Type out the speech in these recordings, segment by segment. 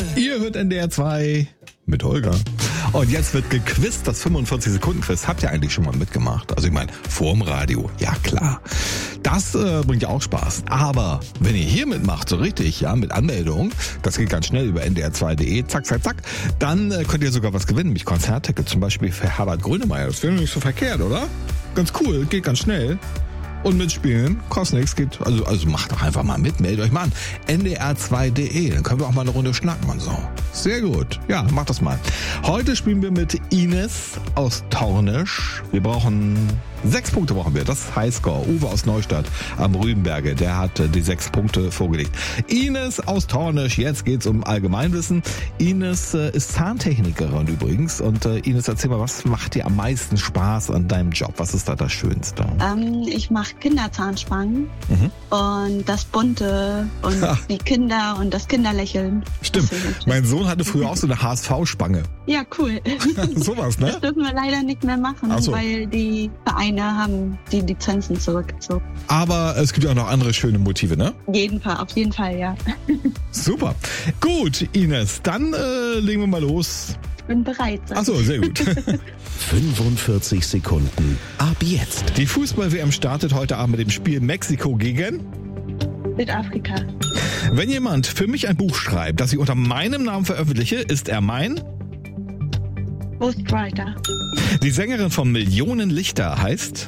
Ihr hört NDR 2 mit Holger. Und jetzt wird gequizt, das 45-Sekunden-Quiz. Habt ihr eigentlich schon mal mitgemacht? Also ich meine, vorm Radio, ja klar. Das bringt ja auch Spaß. Aber wenn ihr hier mitmacht, so richtig, ja, mit Anmeldung, das geht ganz schnell über ndr2.de, zack, zack, zack, dann könnt ihr sogar was gewinnen, nämlich Konzertticket, zum Beispiel für Herbert Grönemeyer. Das wäre nicht so verkehrt, oder? Ganz cool, geht ganz schnell. Und mitspielen, kostet nichts, geht, also macht doch einfach mal mit, meldet euch mal an. ndr2.de, dann können wir auch mal eine Runde schnacken und so. Sehr gut. Ja, macht das mal. Heute spielen wir mit Ines aus Tornisch. Wir brauchen 6 Punkte brauchen wir. Das ist Highscore. Uwe aus Neustadt am Rübenberge, der hat die 6 Punkte vorgelegt. Ines aus Tornisch, jetzt geht's um Allgemeinwissen. Ines ist Zahntechnikerin übrigens. Und Ines, erzähl mal, was macht dir am meisten Spaß an deinem Job? Was ist da das Schönste? Ich mache Kinderzahnspangen und das Bunte und die Kinder und das Kinderlächeln. Stimmt. Mein Sohn hatte früher auch so eine HSV-Spange. Ja, cool. Sowas, ne? Das dürfen wir leider nicht mehr machen, weil die Vereine haben die Lizenzen zurückgezogen. Aber es gibt ja auch noch andere schöne Motive, ne? Auf jeden Fall, ja. Super. Gut, Ines, dann legen wir mal los. Ich bin bereit. Achso, sehr gut. 45 Sekunden ab jetzt. Die Fußball-WM startet heute Abend mit dem Spiel Mexiko gegen Südafrika. Wenn jemand für mich ein Buch schreibt, das ich unter meinem Namen veröffentliche, ist er mein Ghostwriter. Die Sängerin von Millionen Lichter heißt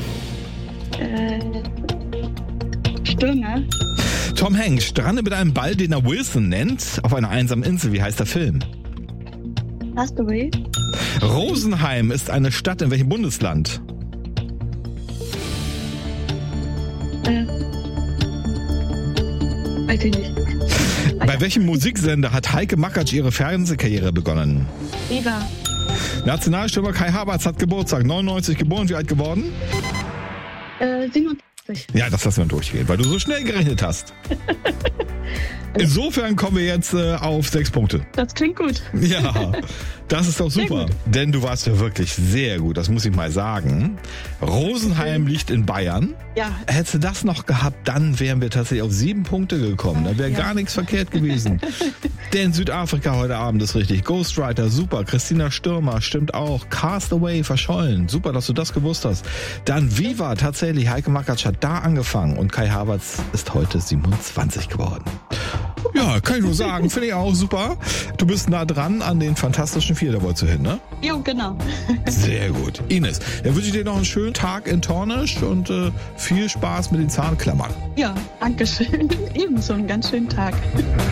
Stürmer. Tom Hanks strandet mit einem Ball, den er Wilson nennt, auf einer einsamen Insel. Wie heißt der Film? Castaway. Rosenheim ist eine Stadt in welchem Bundesland? Weiß ich nicht. Bei welchem Musiksender hat Heike Makatsch ihre Fernsehkarriere begonnen? Eva. Nationalstürmer Kai Havertz hat Geburtstag, 99 geboren, wie alt geworden? 87. Ja, das lassen wir durchgehen, weil du so schnell gerechnet hast. Insofern kommen wir jetzt auf 6 Punkte. Das klingt gut. Ja, das ist doch super. Denn du warst ja wirklich sehr gut, das muss ich mal sagen. Rosenheim liegt in Bayern. Ja. Hättest du das noch gehabt, dann wären wir tatsächlich auf 7 Punkte gekommen. Da wäre gar nichts verkehrt gewesen. Denn Südafrika heute Abend ist richtig. Ghostwriter, super. Christina Stürmer, stimmt auch. Castaway, verschollen. Super, dass du das gewusst hast. Dann Viva, tatsächlich. Heike Makatsch hat da angefangen. Und Kai Havertz ist heute 27 geworden. Ja, kann ich nur sagen. Finde ich auch super. Du bist nah dran an den Fantastischen 4, da wolltest du hin, ne? Jo, genau. Sehr gut. Ines, dann wünsche ich dir noch einen schönen Tag in Tornisch und viel Spaß mit den Zahnklammern. Ja, danke schön. Ebenso einen ganz schönen Tag.